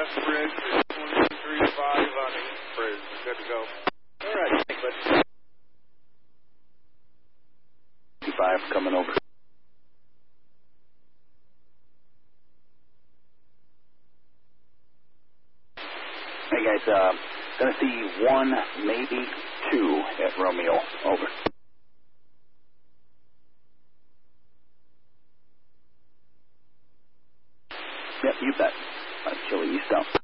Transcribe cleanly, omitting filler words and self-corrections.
left bridge is 23.5 on east bridge. Good to go. All right, thanks, bud. 55 coming over. Hey guys, gonna see 1, maybe 2 at Romeo. Over. Yep, you bet. Chili east out.